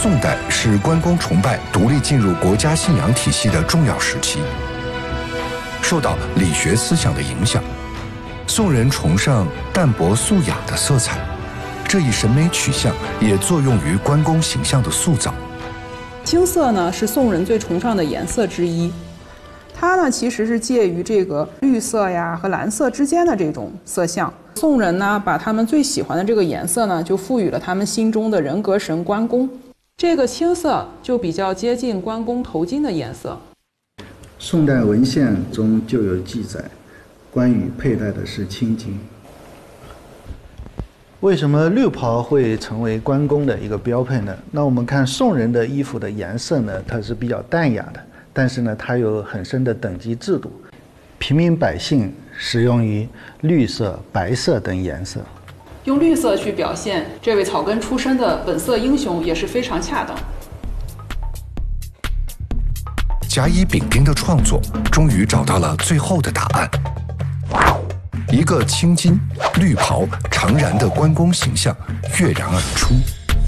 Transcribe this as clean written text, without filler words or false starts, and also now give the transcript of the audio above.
宋代是关公崇拜独立进入国家信仰体系的重要时期。受到理学思想的影响，宋人崇尚淡泊素雅的色彩，这一审美取向也作用于关公形象的塑造。 青色呢是宋人最崇尚的颜色之一，它呢其实是介于这个绿色呀和蓝色之间的这种色相。宋人呢把他们最喜欢的这个颜色呢就赋予了他们心中的人格神关公。这个青色就比较接近关公头巾的颜色。 宋代文献中就有记载，关羽佩戴的是青巾。 为什么绿袍会成为关公的一个标配呢？那我们看宋人的衣服的颜色呢，它是比较淡雅的，但是呢，它有很深的等级制度。平民百姓使用于绿色、白色等颜色。 用绿色去表现这位草根出身的本色英雄也是非常恰当。 甲乙丙丁的创作终于找到了最后的答案。一个青巾绿袍长髯的关公形象跃然而出。